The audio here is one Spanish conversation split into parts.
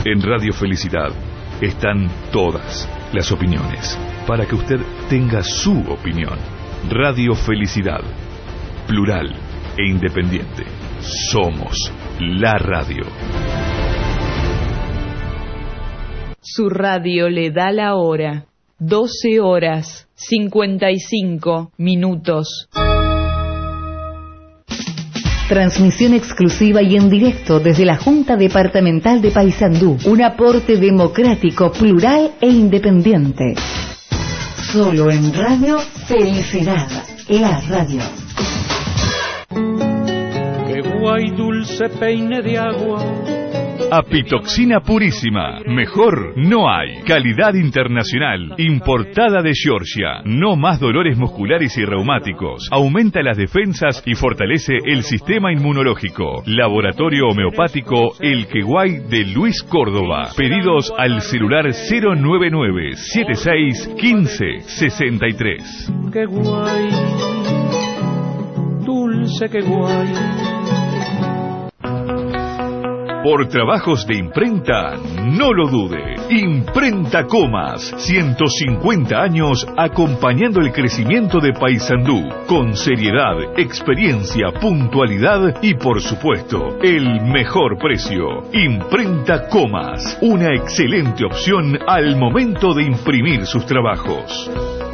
En Radio Felicidad están todas las opiniones, para que usted tenga su opinión. Radio Felicidad, plural e independiente. Somos la radio. Su radio le da la hora. 12 horas 55 minutos. Transmisión exclusiva y en directo desde la Junta Departamental de Paysandú. Un aporte democrático, plural e independiente. Solo en Radio Felicidad, la radio. Qué guay dulce peine de agua. Apitoxina purísima. Mejor no hay. Calidad internacional. Importada de Georgia. No más dolores musculares y reumáticos. Aumenta las defensas y fortalece el sistema inmunológico. Laboratorio Homeopático El Queguay de Luis Córdoba. Pedidos al celular 099 76 15 63. Qué guay. Dulce, qué guay. Por trabajos de imprenta, no lo dude. Imprenta Comas, 150 años acompañando el crecimiento de Paysandú, con seriedad, experiencia, puntualidad y, por supuesto, el mejor precio. Imprenta Comas, una excelente opción al momento de imprimir sus trabajos.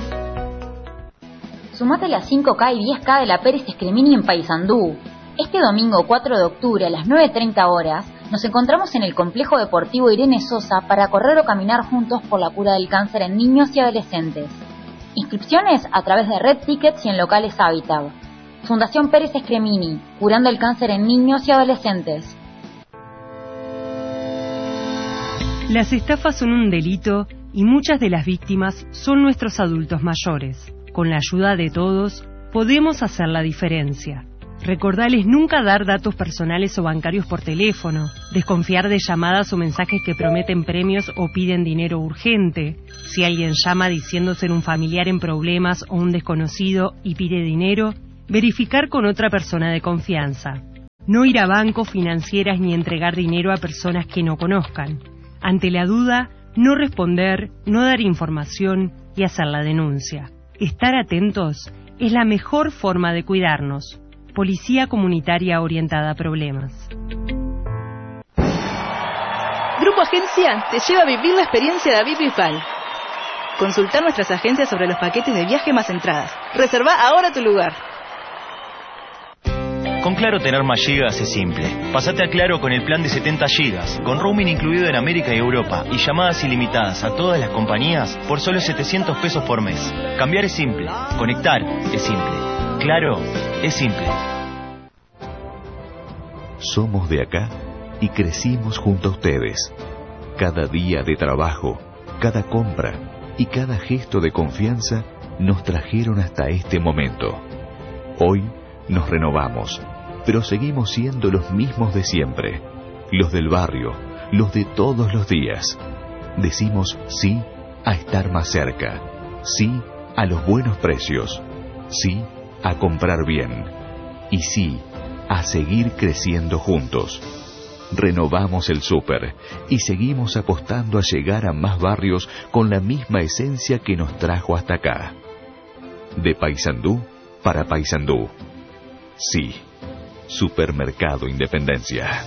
Sumate las 5K y 10K de la Pérez Escremini en Paysandú. Este domingo 4 de octubre a las 9:30 horas nos encontramos en el Complejo Deportivo Irene Sosa para correr o caminar juntos por la cura del cáncer en niños y adolescentes. Inscripciones a través de Red Tickets y en locales Habitat. Fundación Pérez Escremini, curando el cáncer en niños y adolescentes. Las estafas son un delito y muchas de las víctimas son nuestros adultos mayores. Con la ayuda de todos, podemos hacer la diferencia. Recordales nunca dar datos personales o bancarios por teléfono, desconfiar de llamadas o mensajes que prometen premios o piden dinero urgente. Si alguien llama diciendo ser un familiar en problemas o un desconocido y pide dinero, verificar con otra persona de confianza. No ir a bancos, financieras ni entregar dinero a personas que no conozcan. Ante la duda, no responder, no dar información y hacer la denuncia. Estar atentos es la mejor forma de cuidarnos. Policía Comunitaria Orientada a Problemas. Grupo Agencia te lleva a vivir la experiencia David Bisbal. Consultar nuestras agencias sobre los paquetes de viaje más entradas. Reserva ahora tu lugar. Con Claro tener más gigas es simple. Pásate a Claro con el plan de 70 gigas, con roaming incluido en América y Europa y llamadas ilimitadas a todas las compañías por solo 700 pesos por mes. Cambiar es simple. Conectar es simple. Claro, es simple. Somos de acá y crecimos junto a ustedes. Cada día de trabajo, cada compra y cada gesto de confianza nos trajeron hasta este momento. Hoy nos renovamos, pero seguimos siendo los mismos de siempre. Los del barrio, los de todos los días. Decimos sí a estar más cerca. Sí a los buenos precios. Sí a comprar bien. Y sí, a seguir creciendo juntos. Renovamos el súper y seguimos apostando a llegar a más barrios con la misma esencia que nos trajo hasta acá. De Paysandú para Paysandú. Sí, Supermercado Independencia.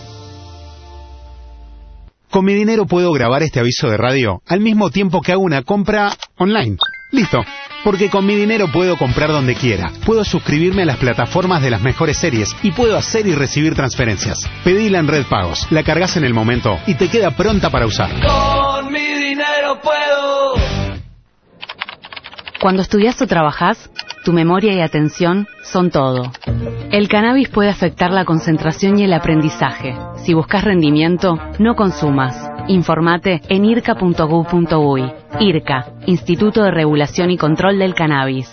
Con mi dinero puedo grabar este aviso de radio al mismo tiempo que hago una compra online. Listo. Porque con mi dinero puedo comprar donde quiera, puedo suscribirme a las plataformas de las mejores series y puedo hacer y recibir transferencias. Pedila en Red Pagos, la cargas en el momento y te queda pronta para usar. Con mi dinero puedo. Cuando estudias o trabajás, tu memoria y atención son todo. El cannabis puede afectar la concentración y el aprendizaje. Si buscas rendimiento, no consumas. Informate en irca.gov.uy. IRCA, Instituto de Regulación y Control del Cannabis.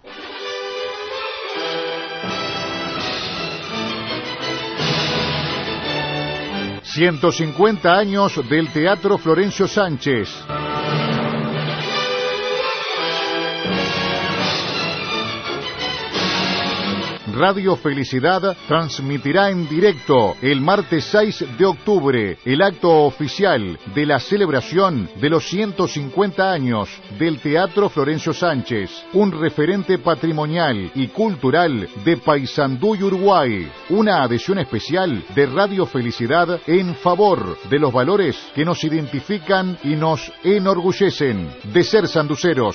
...150 años del Teatro Florencio Sánchez. Radio Felicidad transmitirá en directo el martes 6 de octubre el acto oficial de la celebración de los 150 años del Teatro Florencio Sánchez, un referente patrimonial y cultural de Paysandú y Uruguay. Una adhesión especial de Radio Felicidad en favor de los valores que nos identifican y nos enorgullecen de ser sanduceros.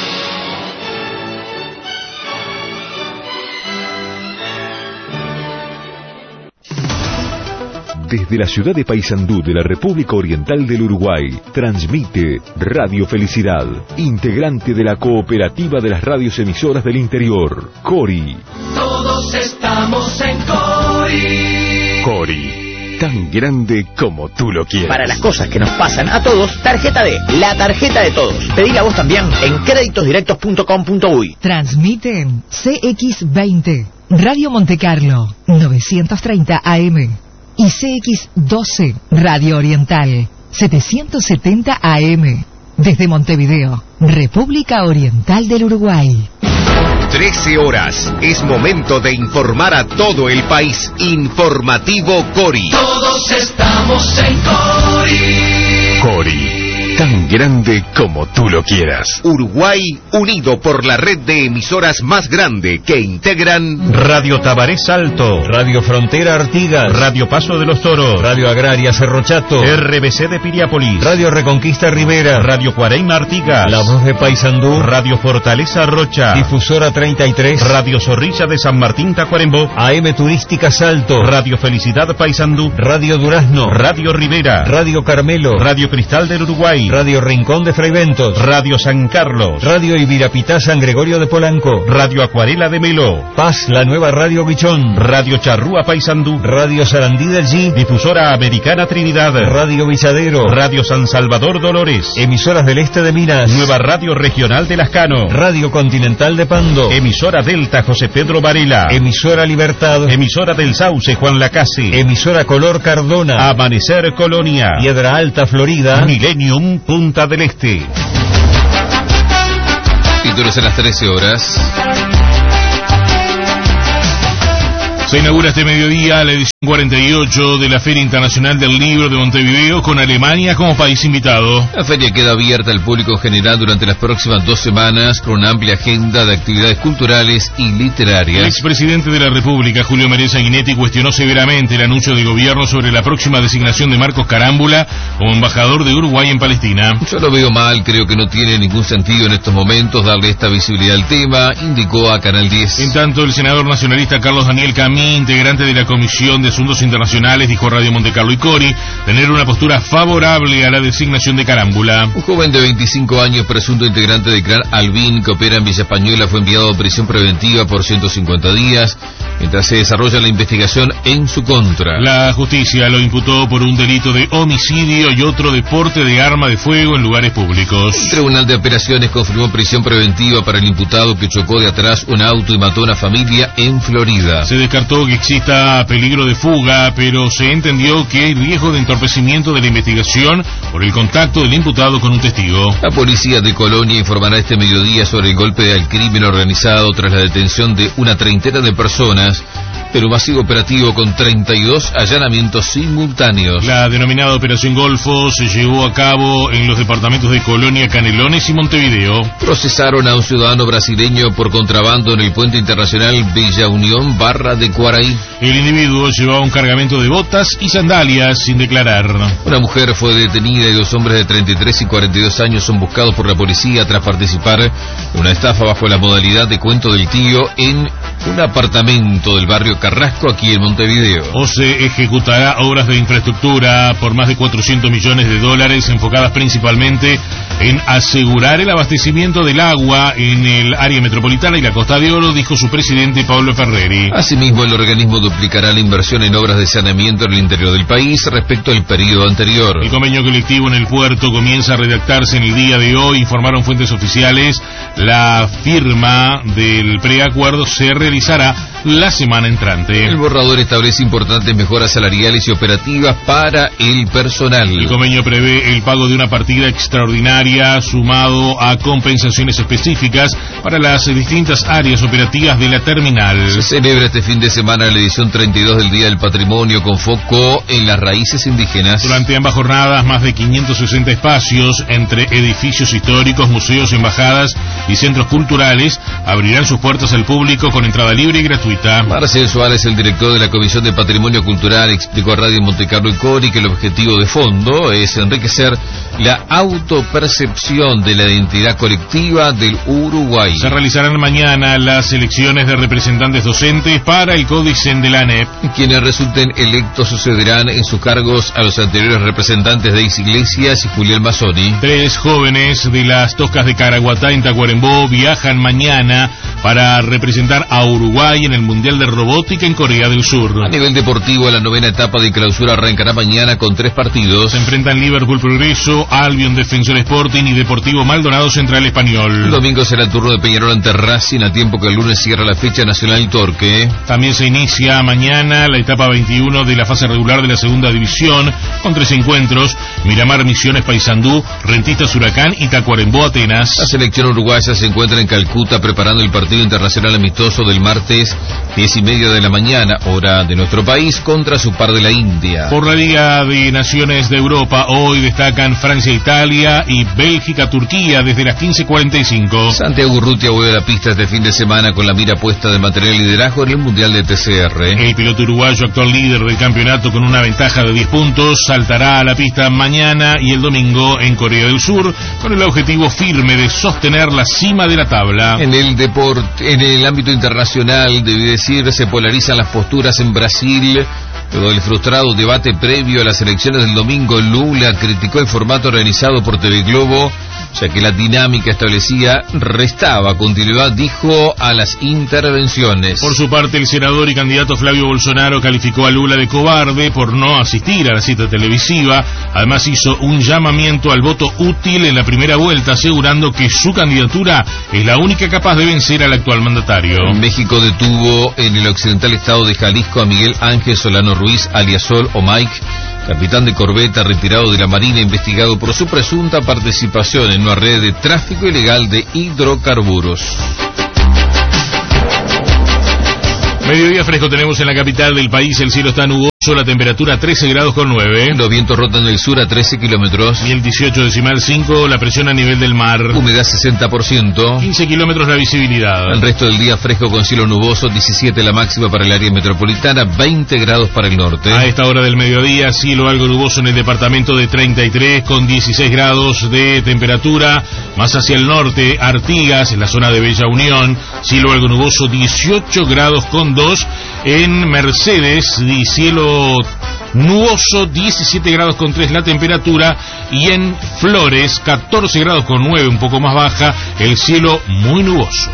Desde la ciudad de Paysandú de la República Oriental del Uruguay, transmite Radio Felicidad, integrante de la Cooperativa de las Radios Emisoras del Interior, CORI. Todos estamos en CORI. CORI, tan grande como tú lo quieras. Para las cosas que nos pasan a todos, tarjeta D, la tarjeta de todos. Pedila vos también en créditosdirectos.com.uy. Transmiten CX20, Radio Montecarlo, 930 AM. Y CX12, Radio Oriental, 770 AM. Desde Montevideo, República Oriental del Uruguay. 13 horas. Es momento de informar a todo el país. Informativo CORI. Todos estamos en CORI. CORI, tan grande como tú lo quieras. Uruguay unido por la red de emisoras más grande que integran Radio Tabaré Salto, Radio Frontera Artigas, Radio Paso de los Toros, Radio Agraria Cerro Chato, RBC de Piriápolis, Radio Reconquista Rivera, Radio Cuareima Artigas, La Voz de Paysandú, Radio Fortaleza Rocha, Difusora 33, Radio Zorrilla de San Martín Tacuarembó, AM Turística Salto, Radio Felicidad Paysandú, Radio Durazno, Radio Rivera, Radio Carmelo, Radio Cristal del Uruguay, Radio Rincón de Fraiventos, Radio San Carlos, Radio Ibirapitá San Gregorio de Polanco, Radio Acuarela de Melo, Paz, la nueva Radio Guichón, Radio Charrúa Paysandú, Radio Sarandí del G, Difusora Americana Trinidad, Radio Villadero, Radio San Salvador Dolores, Emisoras del Este de Minas, Nueva Radio Regional de Lascano, Radio Continental de Pando, Emisora Delta José Pedro Varela, Emisora Libertad, Emisora del Sauce Juan Lacase, Emisora Color Cardona, Amanecer Colonia, Piedra Alta Florida, Millennium Punta del Este. Títulos a las 13 horas. Se inaugura este mediodía la edición 48 de la Feria Internacional del Libro de Montevideo, con Alemania como país invitado. La feria queda abierta al público en general durante las próximas 2 semanas, con una amplia agenda de actividades culturales y literarias. El expresidente de la República, Julio María Sanguinetti, cuestionó severamente el anuncio del gobierno sobre la próxima designación de Marcos Carámbula como embajador de Uruguay en Palestina. Yo lo veo mal, creo que no tiene ningún sentido en estos momentos darle esta visibilidad al tema, indicó a Canal 10. En tanto, el senador nacionalista Carlos Daniel Camí, integrante de la Comisión de Asuntos Internacionales, dijo a Radio Montecarlo y CORI tener una postura favorable a la designación de Carámbula. Un joven de 25 años, presunto integrante de Clan Albín, que opera en Villa Española, fue enviado a prisión preventiva por 150 días, mientras se desarrolla la investigación en su contra. La justicia lo imputó por un delito de homicidio y otro de porte de arma de fuego en lugares públicos. El Tribunal de Apelaciones confirmó prisión preventiva para el imputado que chocó de atrás un auto y mató a una familia en Florida. Se descartó que exista peligro de fuga, pero se entendió que hay riesgo de entorpecimiento de la investigación por el contacto del imputado con un testigo. La policía de Colonia informará este mediodía sobre el golpe al crimen organizado tras la detención de una treintena de personas, pero un masivo operativo con 32 allanamientos simultáneos. La denominada Operación Golfo se llevó a cabo en los departamentos de Colonia, Canelones y Montevideo. Procesaron a un ciudadano brasileño por contrabando en el puente internacional Bella Unión Barra de Cuaraí. El individuo llevaba un cargamento de botas y sandalias sin declarar. Una mujer fue detenida y 2 hombres de 33 y 42 años son buscados por la policía tras participar en una estafa bajo la modalidad de cuento del tío en un apartamento del barrio Carrasco, aquí en Montevideo. O se ejecutará obras de infraestructura por más de $400 millones enfocadas principalmente en asegurar el abastecimiento del agua en el área metropolitana y la Costa de Oro, dijo su presidente Pablo Ferreri. Asimismo, el organismo duplicará la inversión en obras de saneamiento en el interior del país respecto al periodo anterior. El convenio colectivo en el puerto comienza a redactarse en el día de hoy, informaron fuentes oficiales. La firma del preacuerdo se realizará la semana entrante. restaurante. El borrador establece importantes mejoras salariales y operativas para el personal. El convenio prevé el pago de una partida extraordinaria sumado a compensaciones específicas para las distintas áreas operativas de la terminal. Se celebra este fin de semana la edición 32 del Día del Patrimonio con foco en las raíces indígenas. Durante ambas jornadas, más de 560 espacios entre edificios históricos, museos, embajadas y centros culturales abrirán sus puertas al público con entrada libre y gratuita. Marcel Suárez, el director de la Comisión de Patrimonio Cultural, explicó a Radio Montecarlo y Cori que el objetivo de fondo es enriquecer la autopercepción de la identidad colectiva del Uruguay. Se realizarán mañana las elecciones de representantes docentes para el Códice de la ANEP. Quienes resulten electos sucederán en sus cargos a los anteriores representantes de Is Iglesias y Julián Mazzoni. 3 jóvenes de las Toscas de Caraguatá en Tacuarembó viajan mañana para representar a Uruguay en el Mundial de Robótica en Corea del Sur. A nivel deportivo, la 9ª etapa de clausura arrancará mañana con 3 partidos. Se enfrentan Liverpool Progreso, Albion Defensor Sporting y Deportivo Maldonado Central Español. El domingo será el turno de Peñarol ante Racing, a tiempo que el lunes cierra la fecha nacional Torque. También se inicia mañana la etapa 21 de la fase regular de la segunda división, con 3 encuentros: Miramar Misiones Paysandú, Rentistas Huracán y Tacuarembó Atenas. La selección uruguaya se encuentra en Calcuta preparando el partido internacional amistoso del martes 10:30 de la mañana, hora de nuestro país, contra su par de la India. Por la Liga de Naciones de Europa, hoy destacan Francia-Italia y Bélgica-Turquía desde las 15:45. Santiago Urrutia vuelve a la pista este fin de semana con la mira puesta de mantener el liderazgo en el Mundial de TCR. El piloto uruguayo, actual líder del campeonato con una ventaja de 10 puntos, saltará a la pista mañana y el domingo en Corea del Sur con el objetivo firme de sostener la cima de la tabla. En el ámbito internacional, debe decir, se polarizan las posturas en Brasil. Luego del frustrado debate previo a las elecciones del domingo, Lula criticó el formato organizado por TV Globo, ya que la dinámica establecida restaba continuidad, dijo, a las intervenciones. Por su parte, el senador y candidato Flavio Bolsonaro calificó a Lula de cobarde por no asistir a la cita televisiva. Además, hizo un llamamiento al voto útil en la primera vuelta, asegurando que su candidatura es la única capaz de vencer al actual mandatario. México detuvo en el occidental estado de Jalisco a Miguel Ángel Solano Ruiz, alias Sol o Mike, capitán de corbeta retirado de la Marina, investigado por su presunta participación en una red de tráfico ilegal de hidrocarburos. Mediodía fresco tenemos en la capital del país, el cielo está nuboso, la temperatura 13 grados con 9. Los vientos rotan del sur a 13 kilómetros. Y el 18,5, la presión a nivel del mar. Humedad 60%. 15 kilómetros la visibilidad. El resto del día fresco con cielo nuboso, 17 la máxima para el área metropolitana, 20 grados para el norte. A esta hora del mediodía, cielo algo nuboso en el departamento de 33 con 16 grados de temperatura. Más hacia el norte, Artigas, en la zona de Bella Unión, cielo algo nuboso, 18 grados con 2. En Mercedes, y cielo nuboso, 17 grados con 3 la temperatura. Y en Flores, 14 grados con 9, un poco más baja, el cielo muy nuboso.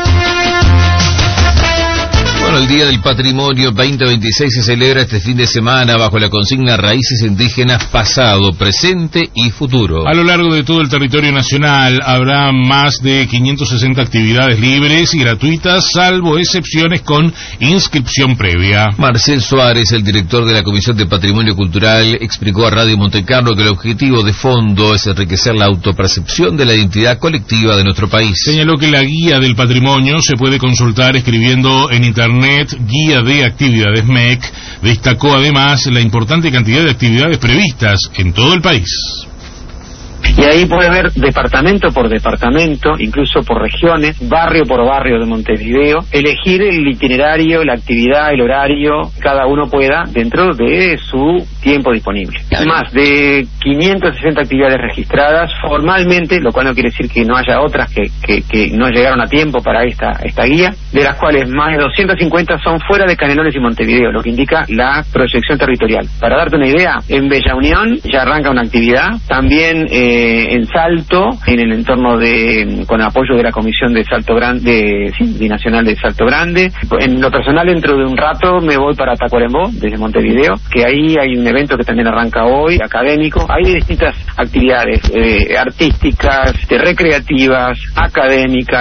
Bueno, el Día del Patrimonio 2026 se celebra este fin de semana bajo la consigna Raíces Indígenas Pasado, Presente y Futuro. A lo largo de todo el territorio nacional habrá más de 560 actividades libres y gratuitas, salvo excepciones con inscripción previa. Marcel Suárez, el director de la Comisión de Patrimonio Cultural, explicó a Radio Montecarlo que el objetivo de fondo es enriquecer la autopercepción de la identidad colectiva de nuestro país. Señaló que la guía del patrimonio se puede consultar escribiendo en internet Guía de Actividades MEC. Destacó además la importante cantidad de actividades previstas en todo el país. Y ahí puede ver departamento por departamento, incluso por regiones, barrio por barrio de Montevideo, elegir el itinerario, la actividad, el horario, cada uno pueda dentro de su tiempo disponible. Más de 560 actividades registradas formalmente, lo cual no quiere decir que no haya otras que no llegaron a tiempo para esta guía, de las cuales más de 250 son fuera de Canelones y Montevideo, lo que indica la proyección territorial. Para darte una idea, en Bella Unión ya arranca una actividad, también en Salto, en el entorno con apoyo de la Comisión de Salto Grande, binacional de Salto Grande. En lo personal, dentro de un rato me voy para Tacuarembó, desde Montevideo, que ahí hay un evento que también arranca hoy, académico. Hay distintas actividades artísticas, recreativas, académicas.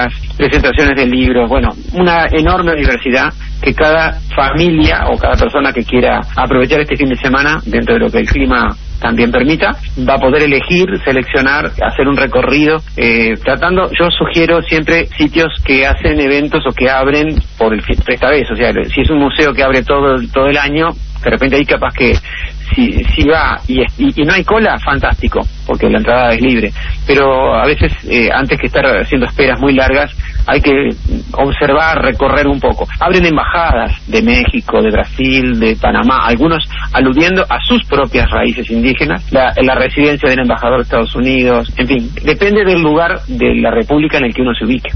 presentaciones de libros, bueno, una enorme diversidad que cada familia o cada persona que quiera aprovechar este fin de semana, dentro de lo que el clima también permita, va a poder elegir, seleccionar, hacer un recorrido, tratando, yo sugiero siempre sitios que hacen eventos o que abren por esta vez, o sea, si es un museo que abre todo el año, de repente ahí capaz que si va y no hay cola, fantástico, porque la entrada es libre, pero a veces antes que estar haciendo esperas muy largas, hay que observar, recorrer un poco. Abren embajadas de México, de Brasil, de Panamá, algunos aludiendo a sus propias raíces indígenas, la residencia del embajador de Estados Unidos, en fin, depende del lugar de la república en el que uno se ubique.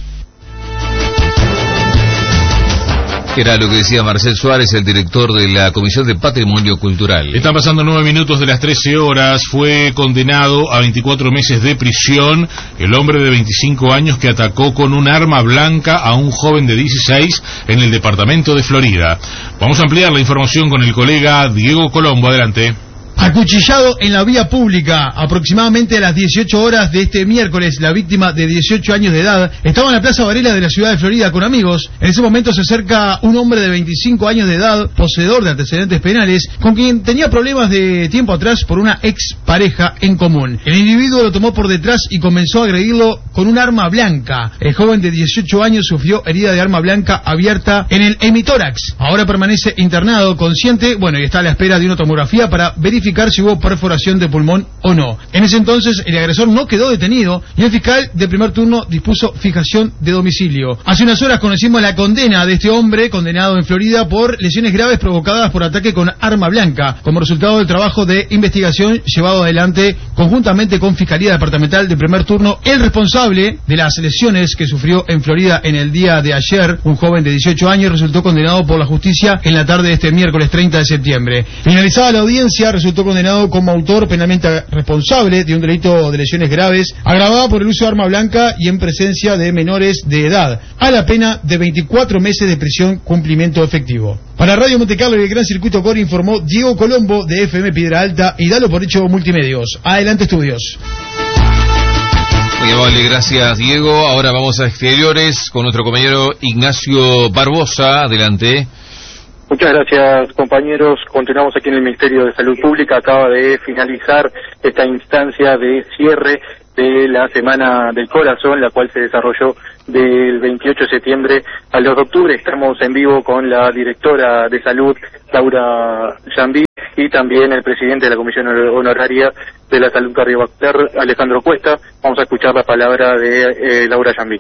Era lo que decía Marcel Suárez, el director de la Comisión de Patrimonio Cultural. Están pasando 9 minutos de las 13 horas. Fue condenado a 24 meses de prisión el hombre de 25 años que atacó con un arma blanca a un joven de 16 en el departamento de Florida. Vamos a ampliar la información con el colega Diego Colombo. Adelante. Acuchillado en la vía pública, aproximadamente a las 18 horas de este miércoles, la víctima de 18 años de edad estaba en la Plaza Varela de la ciudad de Florida con amigos. En ese momento se acerca un hombre de 25 años de edad, poseedor de antecedentes penales, con quien tenía problemas de tiempo atrás por una expareja en común. El individuo lo tomó por detrás y comenzó a agredirlo con un arma blanca. El joven de 18 años sufrió herida de arma blanca abierta en el hemitórax. Ahora permanece internado, consciente, y está a la espera de una tomografía para verificar si hubo perforación de pulmón o no. En ese entonces el agresor no quedó detenido y el fiscal de primer turno dispuso fijación de domicilio. Hace unas horas conocimos la condena de este hombre condenado en Florida por lesiones graves provocadas por ataque con arma blanca, como resultado del trabajo de investigación llevado adelante conjuntamente con Fiscalía Departamental de primer turno. El responsable de las lesiones que sufrió en Florida en el día de ayer, un joven de 18 años, resultó condenado por la justicia en la tarde de este miércoles 30 de septiembre. Finalizada la audiencia, resultó condenado como autor penalmente responsable de un delito de lesiones graves agravada por el uso de arma blanca y en presencia de menores de edad, a la pena de 24 meses de prisión, cumplimiento efectivo. Para Radio Montecarlo y el Gran Circuito Core informó Diego Colombo de FM Piedra Alta y Dalo por Hecho Multimedios. Adelante, estudios. Muy amable, gracias Diego. Ahora vamos a exteriores con nuestro compañero Ignacio Barbosa. Adelante. Muchas gracias, compañeros. Continuamos aquí en el Ministerio de Salud Pública. Acaba de finalizar esta instancia de cierre de la Semana del Corazón, la cual se desarrolló del 28 de septiembre al 2 de octubre. Estamos en vivo con la directora de Salud, Laura Jambí, y también el presidente de la Comisión Honoraria de la Salud Cardiovascular, Alejandro Cuesta. Vamos a escuchar la palabra de Laura Jambí.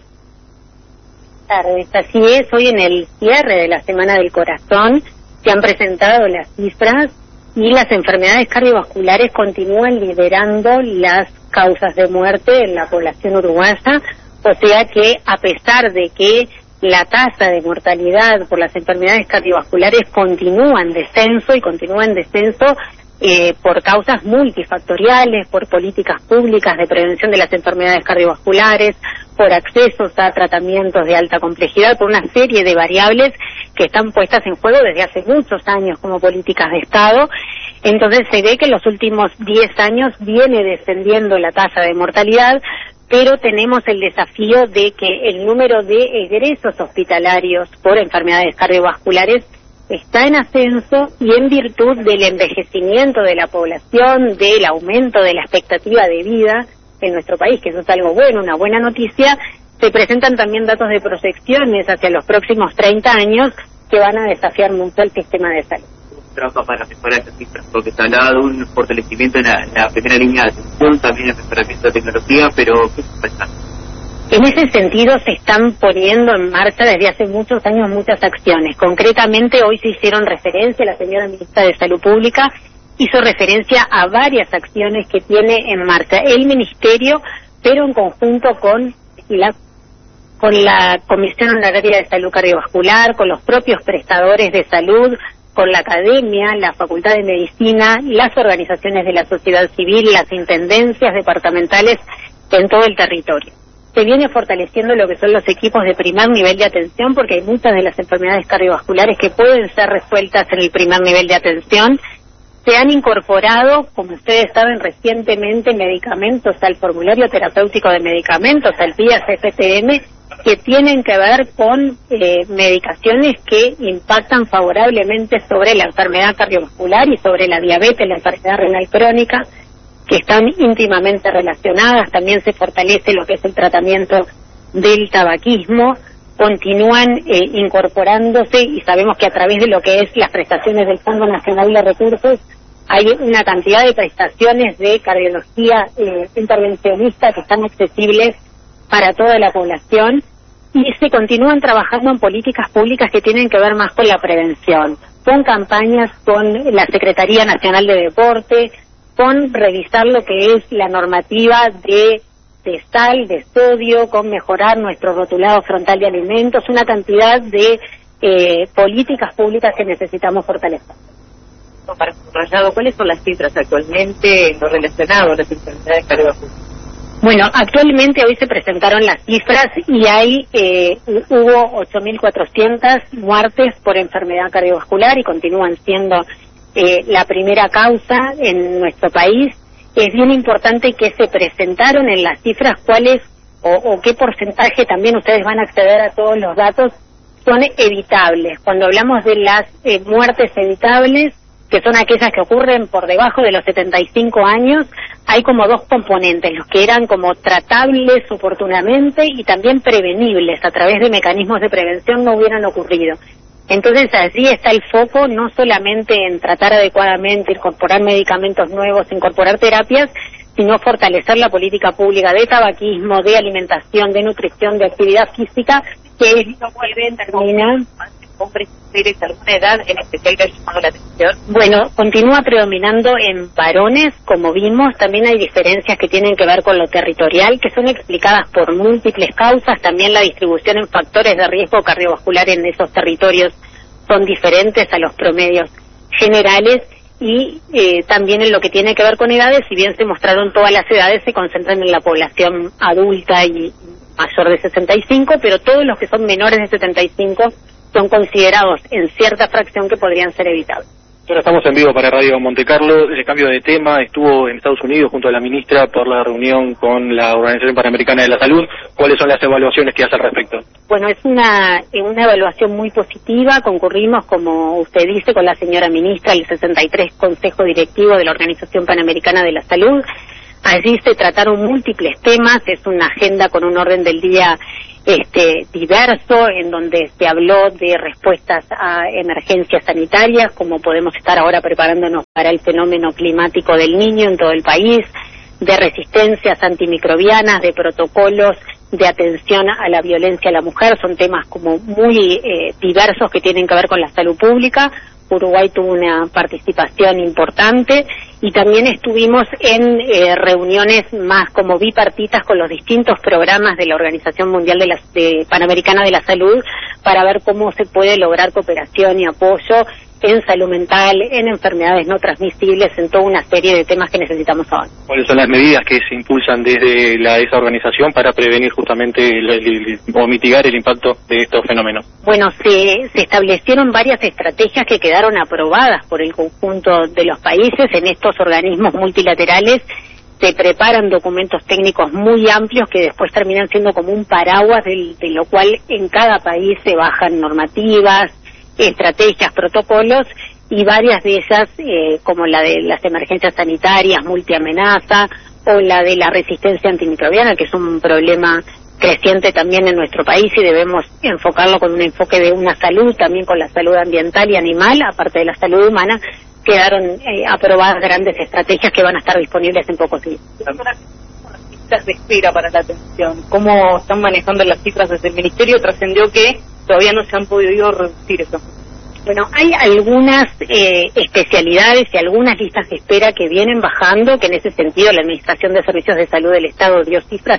Así es, hoy en el cierre de la Semana del Corazón se han presentado las cifras y las enfermedades cardiovasculares continúan liderando las causas de muerte en la población uruguaya, o sea que a pesar de que la tasa de mortalidad por las enfermedades cardiovasculares continúa en descenso por causas multifactoriales, por políticas públicas de prevención de las enfermedades cardiovasculares, por accesos a tratamientos de alta complejidad, por una serie de variables que están puestas en juego desde hace muchos años como políticas de Estado. Entonces se ve que en los últimos 10 años viene descendiendo la tasa de mortalidad, pero tenemos el desafío de que el número de egresos hospitalarios por enfermedades cardiovasculares está en ascenso, y en virtud del envejecimiento de la población, del aumento de la expectativa de vida en nuestro país, que eso es algo bueno, una buena noticia, se presentan también datos de proyecciones hacia los próximos 30 años que van a desafiar mucho el sistema de salud. Trabaja para mejorar estas cifras, porque se hablaba de un fortalecimiento en la primera línea de atención, también el mejoramiento de tecnología, pero ¿qué se falta? En ese sentido se están poniendo en marcha desde hace muchos años muchas acciones. Concretamente hoy se hicieron referencia, la señora ministra de Salud Pública hizo referencia a varias acciones que tiene en marcha el Ministerio, pero en conjunto con la Comisión Honoraria de Salud Cardiovascular, con los propios prestadores de salud, con la academia, la Facultad de Medicina, las organizaciones de la sociedad civil, las intendencias departamentales en todo el territorio. Se viene fortaleciendo lo que son los equipos de primer nivel de atención, porque hay muchas de las enfermedades cardiovasculares que pueden ser resueltas en el primer nivel de atención. Se han incorporado, como ustedes saben, recientemente medicamentos al formulario terapéutico de medicamentos, al PIA-CFTM, que tienen que ver con medicaciones que impactan favorablemente sobre la enfermedad cardiovascular y sobre la diabetes, la enfermedad renal crónica, que están íntimamente relacionadas. También se fortalece lo que es el tratamiento del tabaquismo. Continúan incorporándose, y sabemos que a través de lo que es las prestaciones del Fondo Nacional de Recursos hay una cantidad de prestaciones de cardiología intervencionista que están accesibles para toda la población, y se continúan trabajando en políticas públicas que tienen que ver más con la prevención, con campañas con la Secretaría Nacional de Deporte, con revisar lo que es la normativa de sal, de sodio, con mejorar nuestro rotulado frontal de alimentos, una cantidad de políticas públicas que necesitamos fortalecer. Para subrayado, ¿cuáles son las cifras actualmente en lo relacionado a las enfermedades cardiovasculares? Bueno, actualmente hoy se presentaron las cifras y hubo 8.400 muertes por enfermedad cardiovascular y continúan siendo la primera causa en nuestro país. Es bien importante que se presentaron en las cifras cuáles o qué porcentaje, también ustedes van a acceder a todos los datos, son evitables. Cuando hablamos de las muertes evitables, que son aquellas que ocurren por debajo de los 75 años, hay como dos componentes, los que eran como tratables oportunamente y también prevenibles, a través de mecanismos de prevención no hubieran ocurrido. Entonces allí está el foco, no solamente en tratar adecuadamente, incorporar medicamentos nuevos, incorporar terapias, sino fortalecer la política pública de tabaquismo, de alimentación, de nutrición, de actividad física, que es lo que termina. ¿Hombres y mujeres de alguna edad en especial que ha llamado la atención? Bueno, continúa predominando en varones, como vimos. También hay diferencias que tienen que ver con lo territorial, que son explicadas por múltiples causas. También la distribución en factores de riesgo cardiovascular en esos territorios son diferentes a los promedios generales. Y también en lo que tiene que ver con edades, si bien se mostraron todas las edades, se concentran en la población adulta y mayor de 65, pero todos los que son menores de 75 son considerados en cierta fracción que podrían ser evitables. Ahora estamos en vivo para Radio Montecarlo. El cambio de tema, estuvo en Estados Unidos junto a la ministra por la reunión con la Organización Panamericana de la Salud. ¿Cuáles son las evaluaciones que hace al respecto? Bueno, es una evaluación muy positiva. Concurrimos, como usted dice, con la señora ministra, el 63 Consejo Directivo de la Organización Panamericana de la Salud. Allí se trataron múltiples temas, es una agenda con un orden del día diverso, en donde se habló de respuestas a emergencias sanitarias, como podemos estar ahora preparándonos para el fenómeno climático del Niño en todo el país, de resistencias antimicrobianas, de protocolos de atención a la violencia a la mujer. Son temas como muy diversos que tienen que ver con la salud pública. Uruguay tuvo una participación importante y también estuvimos en reuniones más como bipartitas con los distintos programas de la Organización Mundial Panamericana de la Salud para ver cómo se puede lograr cooperación y apoyo en salud mental, en enfermedades no transmisibles, en toda una serie de temas que necesitamos ahora. ¿Cuáles son las medidas que se impulsan desde esa organización para prevenir justamente o mitigar el impacto de estos fenómenos? Bueno, se establecieron varias estrategias que quedaron aprobadas por el conjunto de los países. En estos organismos multilaterales se preparan documentos técnicos muy amplios que después terminan siendo como un paraguas de lo cual en cada país se bajan normativas, estrategias, protocolos, y varias de ellas, como la de las emergencias sanitarias, multiamenaza, o la de la resistencia antimicrobiana, que es un problema creciente también en nuestro país y debemos enfocarlo con un enfoque de una salud, también con la salud ambiental y animal, aparte de la salud humana. Quedaron aprobadas grandes estrategias que van a estar disponibles en pocos días. Las cifras de espera para la atención, ¿cómo están manejando las cifras desde el Ministerio? Trascendió que todavía no se han podido reducir eso. Bueno, hay algunas especialidades y algunas listas de espera que vienen bajando, que en ese sentido la Administración de Servicios de Salud del Estado dio cifras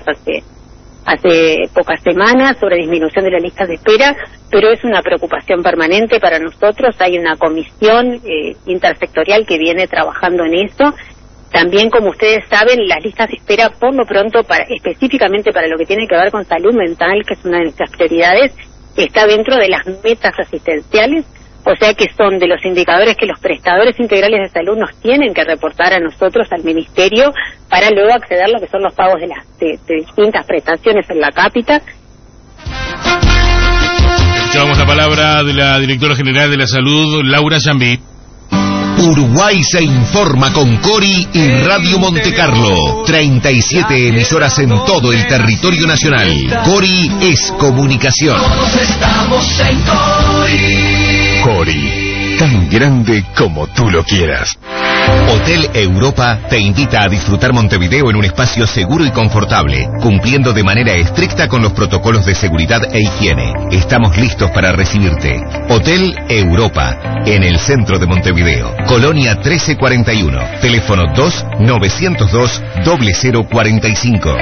hace pocas semanas sobre disminución de las listas de espera, pero es una preocupación permanente para nosotros. Hay una comisión intersectorial que viene trabajando en eso. También, como ustedes saben, las listas de espera, por lo pronto, específicamente para lo que tiene que ver con salud mental, que es una de nuestras prioridades, está dentro de las metas asistenciales, o sea que son de los indicadores que los prestadores integrales de salud nos tienen que reportar a nosotros, al Ministerio, para luego acceder a lo que son los pagos de distintas prestaciones en la cápita. Escuchamos la palabra de la directora general de la salud, Laura Zambí. Uruguay se informa con Cori y Radio Montecarlo. 37 emisoras en todo el territorio nacional. Cori es comunicación. Todos estamos en Cori. Cori, tan grande como tú lo quieras. Hotel Europa te invita a disfrutar Montevideo en un espacio seguro y confortable, cumpliendo de manera estricta con los protocolos de seguridad e higiene. Estamos listos para recibirte. Hotel Europa, en el centro de Montevideo. Colonia 1341. Teléfono 2-902-0045.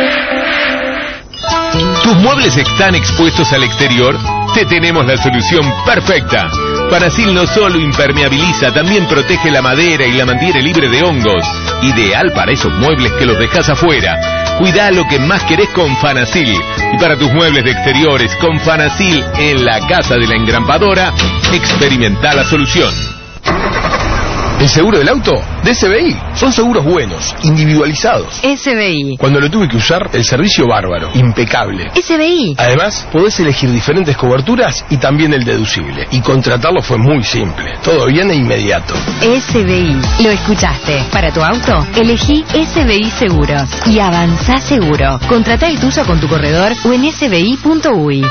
¿Tus muebles están expuestos al exterior? Te tenemos la solución perfecta. Fanasil no solo impermeabiliza, también protege la madera y la mantiene libre de hongos. Ideal para esos muebles que los dejas afuera. Cuidá lo que más querés con Fanasil. Y para tus muebles de exteriores, con Fanasil en la Casa de la Engrampadora, experimenta la solución. El seguro del auto de SBI. Son seguros buenos, individualizados. SBI. Cuando lo tuve que usar, el servicio bárbaro, impecable. SBI. Además, podés elegir diferentes coberturas y también el deducible. Y contratarlo fue muy simple. Todo bien e inmediato. SBI. Lo escuchaste. Para tu auto, elegí SBI Seguros. Y avanzá seguro. Contratá el tuyo con tu corredor o en sbi.uy.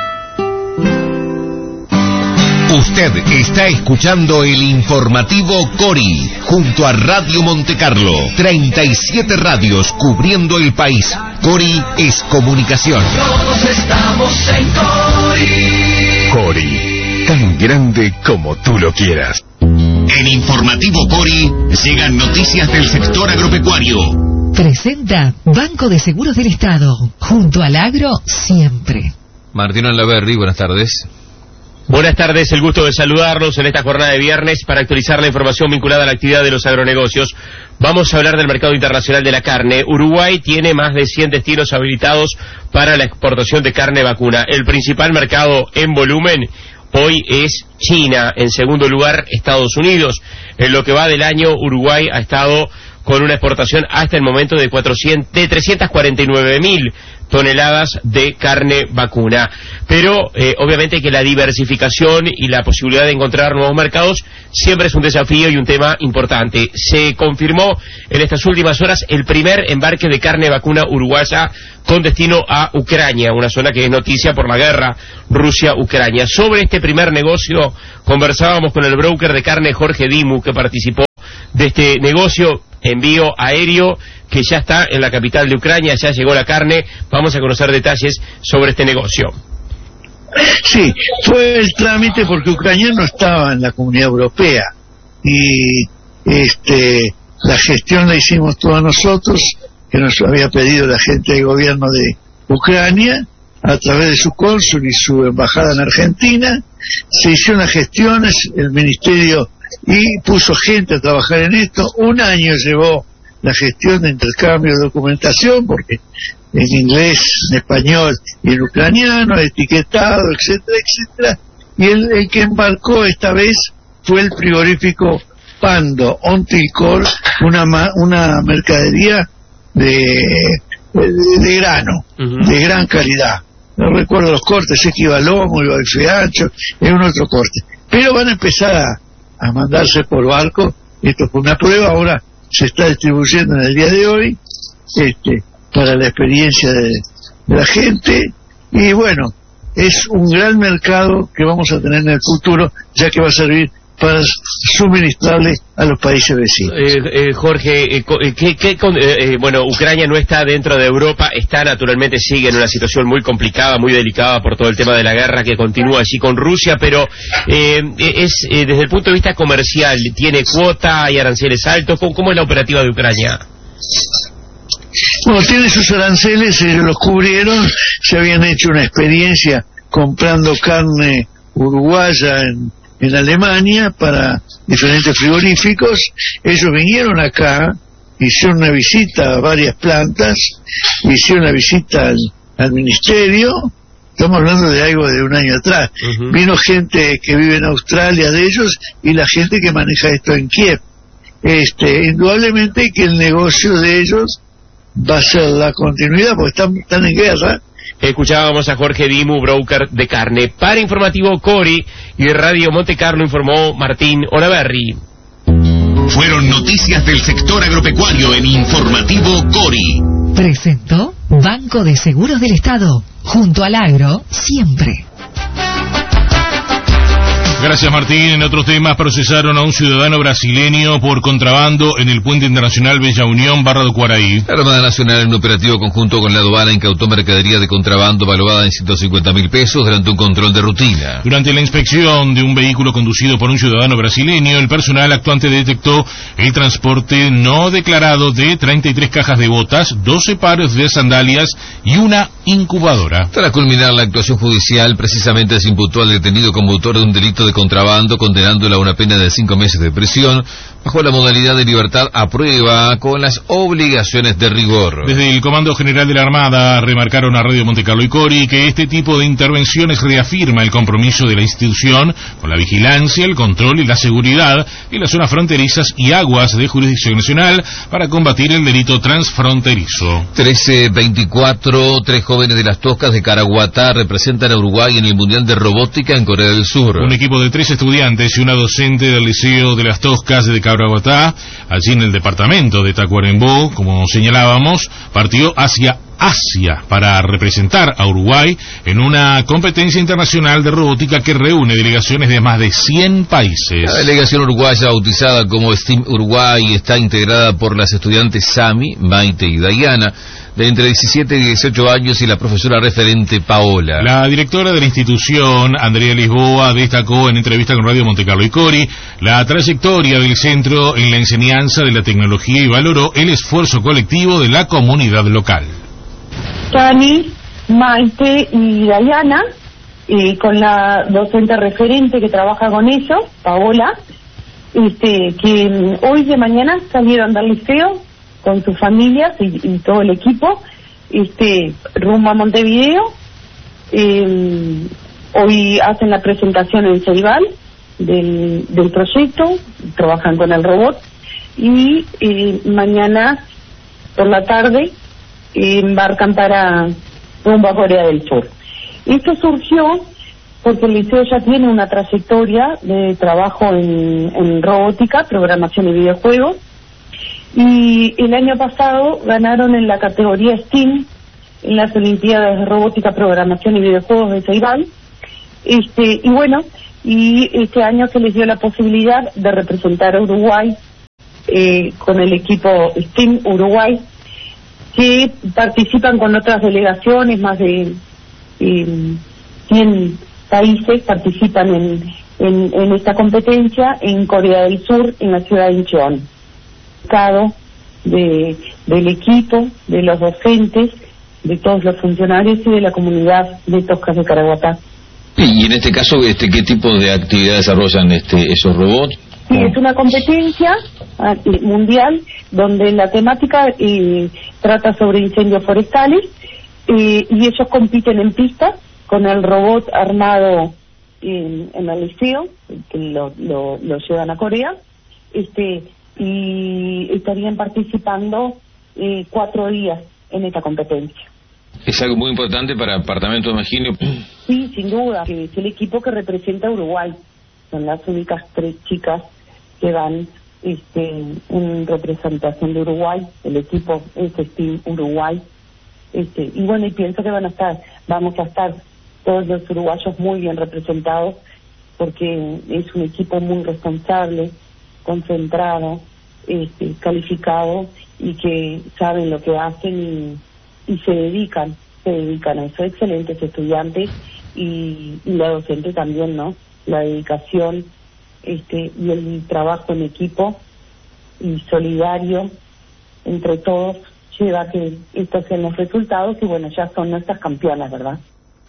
Usted está escuchando el informativo Cori, junto a Radio Montecarlo. 37 radios cubriendo el país. Cori es comunicación. Todos estamos en Cori. Cori, tan grande como tú lo quieras. En Informativo Cori llegan noticias del sector agropecuario. Presenta Banco de Seguros del Estado. Junto al agro, siempre. Martín Olaverri, buenas tardes. Buenas tardes, el gusto de saludarlos en esta jornada de viernes para actualizar la información vinculada a la actividad de los agronegocios. Vamos a hablar del mercado internacional de la carne. Uruguay tiene más de 100 destinos habilitados para la exportación de carne vacuna. El principal mercado en volumen hoy es China, en segundo lugar Estados Unidos. En lo que va del año, Uruguay ha estado con una exportación hasta el momento de 349.000 toneladas de carne vacuna. Pero obviamente que la diversificación y la posibilidad de encontrar nuevos mercados siempre es un desafío y un tema importante. Se confirmó en estas últimas horas el primer embarque de carne vacuna uruguaya con destino a Ucrania, una zona que es noticia por la guerra Rusia-Ucrania. Sobre este primer negocio conversábamos con el broker de carne Jorge Dimu, que participó de este negocio, envío aéreo que ya está en la capital de Ucrania, ya llegó la carne. Vamos a conocer detalles sobre este negocio. Sí, fue el trámite porque Ucrania no estaba en la Comunidad Europea y la gestión la hicimos todos nosotros, que nos había pedido la gente del gobierno de Ucrania a través de su cónsul y su embajada en Argentina. Se hicieron las gestiones, el ministerio y puso gente a trabajar en esto. Un año llevó la gestión de intercambio de documentación, porque en inglés, en español y en ucraniano, etiquetado, etcétera, etcétera. Y el que embarcó esta vez fue el frigorífico Pando Ontilcol, una mercadería de grano, de gran calidad. No recuerdo los cortes, es que iba lomo, iba bife ancho, es un otro corte. Pero van a empezar a mandarse por barco. Esto fue una prueba, ahora se está distribuyendo en el día de hoy, para la experiencia de la gente. Y bueno, es un gran mercado que vamos a tener en el futuro, ya que va a servir para suministrarle a los países vecinos. Jorge, bueno, Ucrania no está dentro de Europa, sigue en una situación muy complicada, muy delicada por todo el tema de la guerra que continúa allí con Rusia, pero desde el punto de vista comercial, ¿tiene cuota, hay aranceles altos? ¿Cómo es la operativa de Ucrania? Bueno, tiene sus aranceles, ellos los cubrieron, se habían hecho una experiencia comprando carne uruguaya en Alemania para diferentes frigoríficos. Ellos vinieron acá, hicieron una visita a varias plantas, hicieron una visita al ministerio. Estamos hablando de algo de un año atrás. Vino gente que vive en Australia de ellos y la gente que maneja esto en Kiev. Indudablemente que el negocio de ellos va a ser la continuidad, porque están en guerra Escuchábamos a Jorge Dimu, broker de carne. Para Informativo Cori y de Radio Monte Carlo informó Martín Olaverri. Fueron noticias del sector agropecuario en Informativo Cori. Presentó Banco de Seguros del Estado. Junto al agro, siempre. Gracias, Martín. En otros temas, procesaron a un ciudadano brasileño por contrabando en el puente internacional Bella Unión, Barra do Quaraí. La Armada Nacional, en un operativo conjunto con la aduana, incautó mercadería de contrabando valuada en 150.000 pesos durante un control de rutina. Durante la inspección de un vehículo conducido por un ciudadano brasileño, el personal actuante detectó el transporte no declarado de 33 cajas de botas, 12 pares de sandalias y una incubadora. Tras culminar la actuación judicial, precisamente se imputó al detenido como autor de un delito de contrabando, condenándolo a una pena de 5 meses de prisión, bajo la modalidad de libertad a prueba, con las obligaciones de rigor. Desde el Comando General de la Armada remarcaron a Radio Monte Carlo y Cori que este tipo de intervenciones reafirma el compromiso de la institución con la vigilancia, el control y la seguridad en las zonas fronterizas y aguas de jurisdicción nacional para combatir el delito transfronterizo. 13-24, 3 jóvenes de las Toscas de Caraguatá representan a Uruguay en el Mundial de Robótica en Corea del Sur. Un equipo de 3 estudiantes y una docente del Liceo de las Toscas de Caraguatá, allí en el departamento de Tacuarembó, como señalábamos, partió hacia Asia para representar a Uruguay en una competencia internacional de robótica que reúne delegaciones de más de 100 países. La delegación uruguaya, bautizada como STEAM Uruguay, está integrada por las estudiantes Sami, Maite y Dayana, de entre 17 y 18 años, y la profesora referente Paola. La directora de la institución, Andrea Lisboa, destacó en entrevista con Radio Monte Carlo y Cori la trayectoria del centro en la enseñanza de la tecnología y valoró el esfuerzo colectivo de la comunidad local. Tani, Maite y Dayana, con la docente referente que trabaja con ellos, Paola, que hoy de mañana salieron del liceo con sus familias y todo el equipo, rumbo a Montevideo. Hoy hacen la presentación en Ceibal del proyecto, trabajan con el robot, y mañana por la tarde embarcan para rumbo a Corea del Sur. Esto surgió porque el liceo ya tiene una trayectoria de trabajo en robótica, programación y videojuegos, y el año pasado ganaron en la categoría STEAM en las Olimpiadas de Robótica, Programación y Videojuegos de Ceibal, y bueno, y este año se les dio la posibilidad de representar a Uruguay con el equipo STEAM Uruguay, que participan con otras delegaciones, más de 100 países participan en esta competencia en Corea del Sur, en la ciudad de Incheon. Del equipo, de los docentes, de todos los funcionarios y de la comunidad de Toscas de Caraguatá. Y en este caso, ¿qué tipo de actividad desarrollan esos robots? Sí, es una competencia mundial donde la temática trata sobre incendios forestales, y ellos compiten en pista con el robot armado en el liceo, que lo llevan a Corea, y estarían participando 4 días en esta competencia. Es algo muy importante para el departamento, imagino. Sí, sin duda, que es el equipo que representa a Uruguay. Son las únicas 3 chicas que van en representación de Uruguay. El equipo es STEAM Uruguay. Y bueno, y pienso que vamos a estar todos los uruguayos muy bien representados, porque es un equipo muy responsable, concentrado, calificado, y que saben lo que hacen y se dedican a eso. Excelentes estudiantes y la docente también, ¿no? La dedicación y el trabajo en equipo y solidario entre todos lleva a que estos sean los resultados, y bueno, ya son nuestras campeonas, ¿verdad?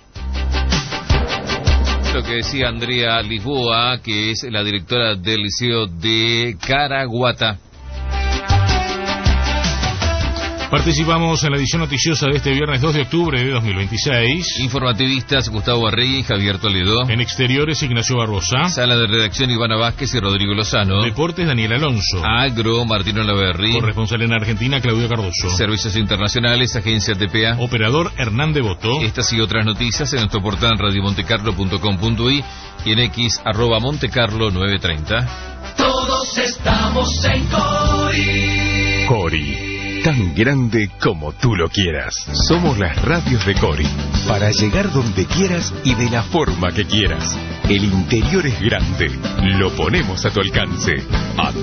Lo que decía Andrea Lisboa, que es la directora del Liceo de Caraguatá. Participamos en la edición noticiosa de este viernes 2 de octubre de 2026. Informativistas Gustavo Barregui y Javier Toledo. En exteriores Ignacio Barbosa. Sala de redacción Ivana Vázquez y Rodrigo Lozano. Deportes Daniel Alonso. Agro Martino Laverri. Corresponsal en Argentina Claudio Cardoso. Servicios internacionales Agencia TPA. Operador Hernán Devoto. Estas y otras noticias en nuestro portal radiomontecarlo.com.uy y en X @montecarlo930. Todos estamos en Cori. Cori, tan grande como tú lo quieras. Somos las radios de Cori, para llegar donde quieras y de la forma que quieras. El interior es grande, lo ponemos a tu alcance.